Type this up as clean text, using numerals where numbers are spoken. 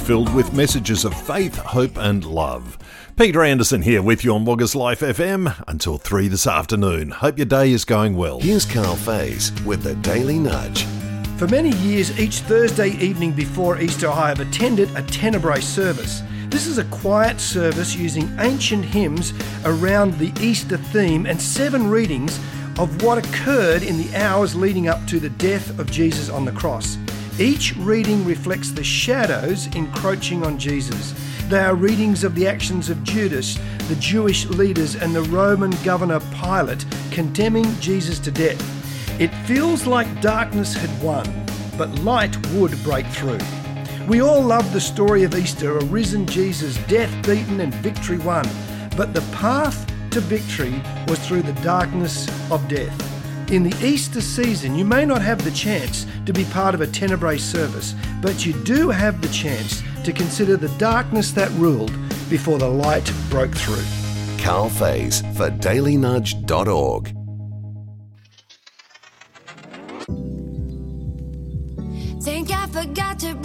filled with messages of faith, hope and love. Peter Anderson here with you on Wagga's Life FM until 3 this afternoon. Hope your day is going well. Here's Carl Faze with the Daily Nudge. For many years, each Thursday evening before Easter, I have attended a Tenebrae service. This is a quiet service using ancient hymns around the Easter theme and 7 readings of what occurred in the hours leading up to the death of Jesus on the cross. Each reading reflects the shadows encroaching on Jesus. They are readings of the actions of Judas, the Jewish leaders, and the Roman governor Pilate condemning Jesus to death. It feels like darkness had won, but light would break through. We all love the story of Easter, a risen Jesus, death beaten and victory won. But the path to victory was through the darkness of death. In the Easter season, you may not have the chance to be part of a Tenebrae service, but you do have the chance to consider the darkness that ruled before the light broke through. Carl Faze for dailynudge.org. Think I forgot to